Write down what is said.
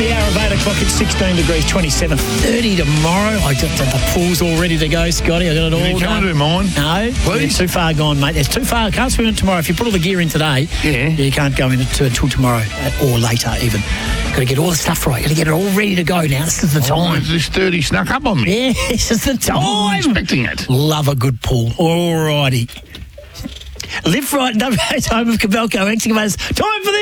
the hour of 8 o'clock. It's 16 degrees, 27, 30 tomorrow. I got the pool's all ready to go, Scotty. I got it all You done. can't do mine. No, Please? it's too far gone, mate. It's too far. I can't swim it tomorrow. If you put all the gear in today, you can't go in until tomorrow or later even. Got to get all the stuff right. Got to get it all ready to go now. This is the time. This 30 snuck up on me. Yeah, this is the I time. wasn't expecting it. Love a good pool. All righty. Live right. Home of Cabelco Excavators. Time for the